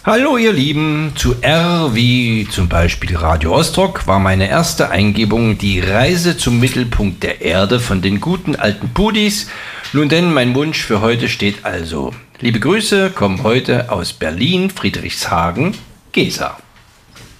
Hallo ihr Lieben, zu R wie zum Beispiel Radio Ostrock war meine erste Eingebung die Reise zum Mittelpunkt der Erde von den guten alten Pudis. Nun denn, mein Wunsch für heute steht also. Liebe Grüße kommen heute aus Berlin, Friedrichshagen, Gesa.